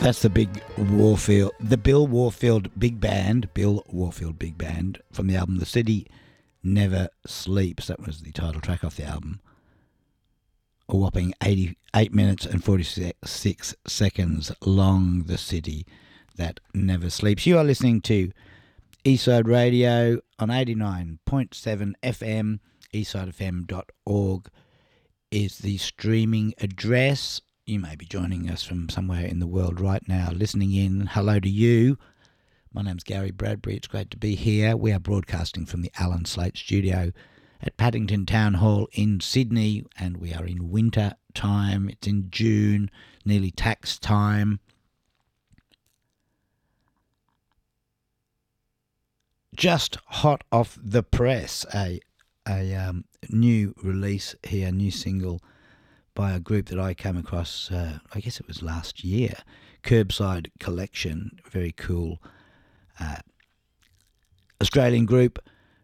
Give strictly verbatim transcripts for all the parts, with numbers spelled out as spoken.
That's the big Warfield, the Bill Warfield Big Band, Bill Warfield Big Band from the album The City Never Sleeps. That was the title track off the album. A whopping eighty-eight minutes and forty-six seconds long, The City That Never Sleeps. You are listening to Eastside Radio on eighty-nine point seven F M. eastside f m dot org is the streaming address. You may be joining us from somewhere in the world right now, listening in. Hello to you. My name's Gary Bradbury. It's great to be here. We are broadcasting from the Alan Slate studio at Paddington Town Hall in Sydney, and we are in winter time. It's in June, nearly tax time. Just hot off the press, a a um, new release here, new single by a group that I came across, uh, I guess it was last year, Curbside Collection, very cool uh, Australian group,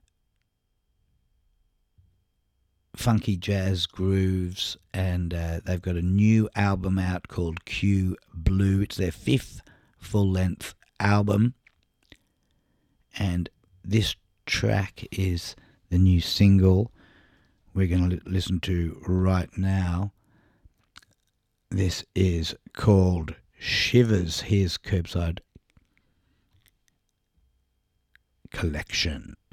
funky jazz grooves, and uh, they've got a new album out called Q Blue. It's their fifth full-length album, and this track is the new single we're going to li- listen to right now. This is called Shivers. Here's Curbside Collection.